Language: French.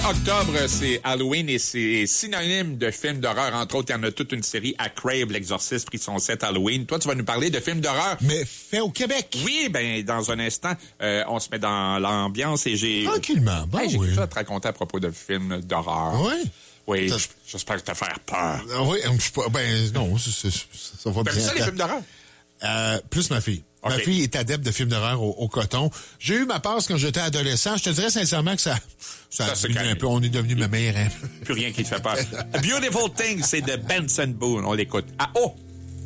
octobre, c'est Halloween et c'est synonyme de films d'horreur. Entre autres, il y en a toute une série à Crave, l'Exorciste, Frisson 7, Halloween. Toi, tu vas nous parler de films d'horreur. Mais fait au Québec. Oui, ben dans un instant, on se met dans l'ambiance et j'ai... Tranquillement, bon, j'ai oui. quelque chose à te raconter à propos de films d'horreur. Oui? Oui, j'espère que te faire peur. Oui, non, ça va bien. T'aimes ça, les films d'horreur? Plus ma fille. Okay. Ma fille est adepte de films d'horreur au coton. J'ai eu ma passe quand j'étais adolescent. Je te dirais sincèrement que ça a diminué un peu. On est devenu ma meilleure. Plus rien qui te fait peur. A Beautiful Thing, c'est de Benson Boone. On l'écoute. Ah, oh!